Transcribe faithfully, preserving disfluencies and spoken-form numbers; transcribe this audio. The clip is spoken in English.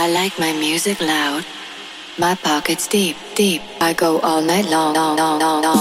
I like my music loud. My pockets deep, deep. I go all night long, long, long, long, long.